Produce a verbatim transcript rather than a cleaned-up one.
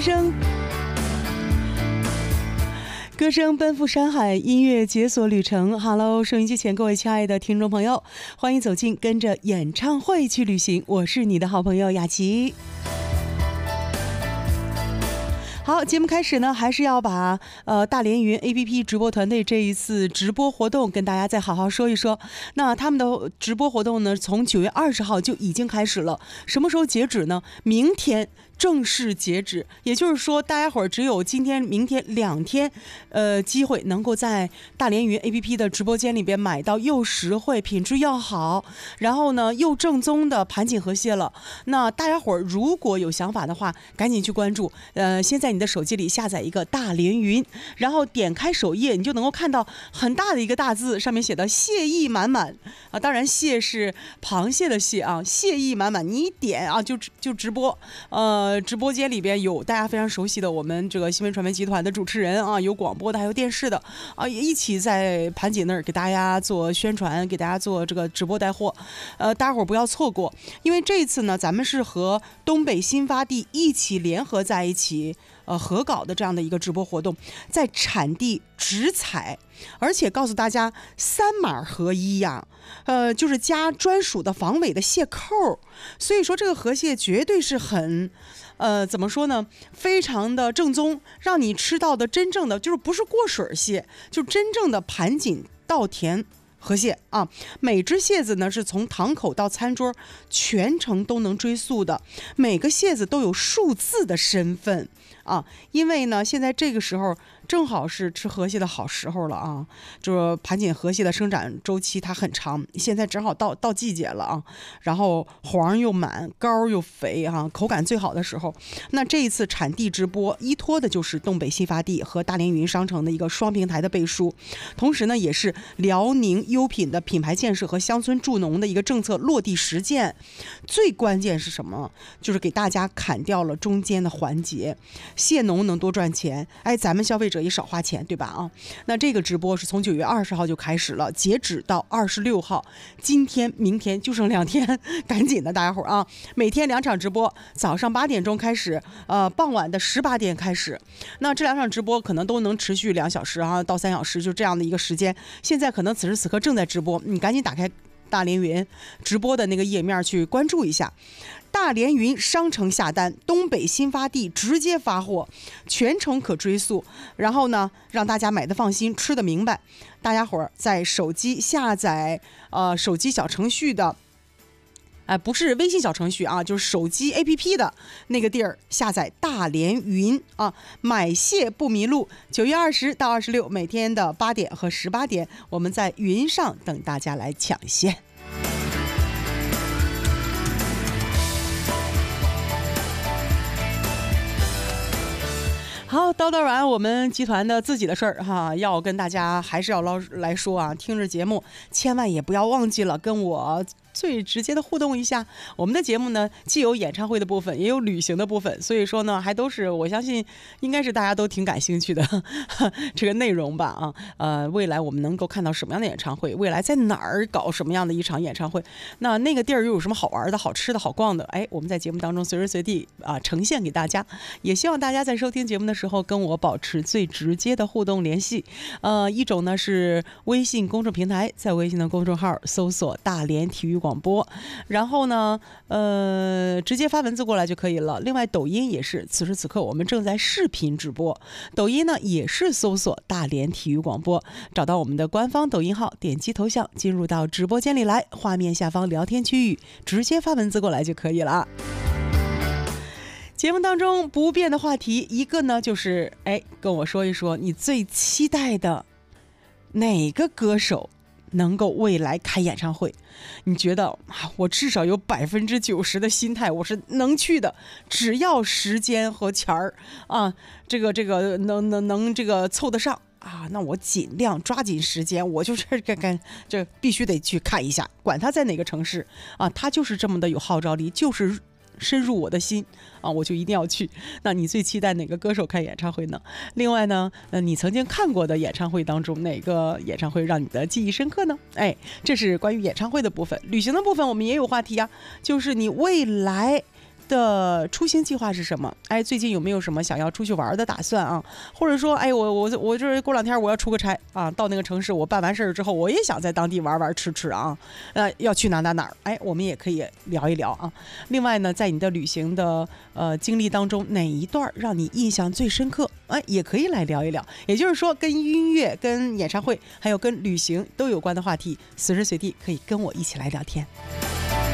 声，歌声奔赴山海，音乐解锁旅程。Hello， 收音机前各位亲爱的听众朋友，欢迎走进跟着演唱会去旅行，我是你的好朋友雅琪。好，节目开始呢，还是要把呃大连云 A P P 直播团队这一次直播活动跟大家再好好说一说。那他们的直播活动呢，从九月二十号就已经开始了，什么时候截止呢？明天正式截止，也就是说，大家伙儿只有今天、明天两天，呃，机会能够在大连云 A P P 的直播间里边买到又实惠、品质又好，然后呢又正宗的盘锦河蟹了。那大家伙儿如果有想法的话，赶紧去关注。呃，先在你的手机里下载一个大连云，然后点开首页，你就能够看到很大的一个大字，上面写的“蟹意满满”啊，当然蟹是螃蟹的蟹啊，蟹意满满。你一点啊，就就直播，呃。呃，直播间里边有大家非常熟悉的我们这个新闻传媒集团的主持人啊，有广播的，还有电视的啊，也一起在盘锦那儿给大家做宣传，给大家做这个直播带货。呃，大家伙儿不要错过，因为这一次呢，咱们是和东北新发地一起联合在一起，呃，合搞的这样的一个直播活动，在产地直采。而且告诉大家三码合一呀、啊，呃，就是加专属的防伪的蟹扣，所以说这个河蟹绝对是很，呃，怎么说呢，非常的正宗，让你吃到的真正的就是不是过水蟹，就真正的盘锦稻田河蟹啊，每只蟹子呢是从塘口到餐桌全程都能追溯的，每个蟹子都有数字的身份啊，因为呢现在这个时候正好是吃河蟹的好时候了啊，就是盘锦河蟹的生长周期它很长，现在正好到到季节了啊，然后黄又满，膏又肥啊，口感最好的时候。那这一次产地直播依托的就是东北新发地和大连云商城的一个双平台的背书，同时呢也是辽宁优品的品牌建设和乡村助农的一个政策落地实践。最关键是什么？就是给大家砍掉了中间的环节，蟹农能多赚钱，哎，咱们消费者也少花钱，对吧？啊，那这个直播是从九月二十号就开始了，截止到二十六号，今天、明天就剩两天，赶紧的，大家伙啊！每天两场直播，早上八点钟开始，呃，傍晚的十八点开始。那这两场直播可能都能持续两小时啊，到三小时，就这样的一个时间。现在可能此时此刻正在直播，你赶紧打开大连云直播的那个页面去关注一下。大连云商城下单，东北新发地直接发货，全程可追溯，然后呢让大家买的放心，吃的明白。大家伙儿在手机下载呃手机小程序的哎、呃，不是微信小程序啊，就是手机 A P P 的那个地儿下载大连云啊，买蟹不迷路。九月二十到二十六，每天的八点和十八点，我们在云上等大家来抢先。好，叨叨完我们集团的自己的事儿哈，要跟大家还是要捞来说啊，听着节目千万也不要忘记了跟我最直接的互动一下。我们的节目呢，既有演唱会的部分，也有旅行的部分，所以说呢，还都是我相信应该是大家都挺感兴趣的这个内容吧啊。呃，未来我们能够看到什么样的演唱会？未来在哪儿搞什么样的一场演唱会？那那个地儿又有什么好玩的、好吃的、好逛的？哎，我们在节目当中随时随地啊呈现给大家。也希望大家在收听节目的时候跟我保持最直接的互动联系。呃，一种呢是微信公众平台，在微信的公众号搜索大连体育广播，然后呢呃直接发文字过来就可以了。另外抖音也是，此时此刻我们正在视频直播，抖音呢也是搜索大连体育广播，找到我们的官方抖音号，点击头像进入到直播间里来，画面下方聊天区域直接发文字过来就可以了。节目当中不变的话题，一个呢就是哎，跟我说一说你最期待的哪个歌手能够未来开演唱会，你觉得啊，我至少有百分之九十的心态我是能去的，只要时间和钱儿啊，这个这个能能能这个凑得上啊，那我尽量抓紧时间，我就是干干这必须得去看一下，管他在哪个城市啊，他就是这么的有号召力，就是深入我的心啊，我就一定要去。那你最期待哪个歌手开演唱会呢？另外呢，呃，你曾经看过的演唱会当中，哪个演唱会让你的记忆深刻呢？哎，这是关于演唱会的部分。旅行的部分我们也有话题啊，就是你未来的出行计划是什么？哎，最近有没有什么想要出去玩的打算啊？或者说，哎，我我我这过两天我要出个差啊，到那个城市我办完事儿之后，我也想在当地玩玩吃吃啊，呃，要去哪哪哪儿？哎，我们也可以聊一聊啊。另外呢，在你的旅行的呃经历当中，哪一段让你印象最深刻？哎，也可以来聊一聊。也就是说，跟音乐、跟演唱会，还有跟旅行都有关的话题，随时随地可以跟我一起来聊天。